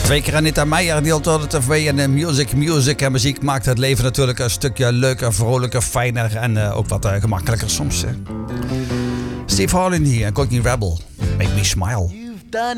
2 keer Anita Meijer, die Alternative Way en music en muziek maakt het leven natuurlijk een stukje leuker, vrolijker, fijner en ook wat gemakkelijker soms. Steve Harley hier en Courtney Rebel, Make Me Smile.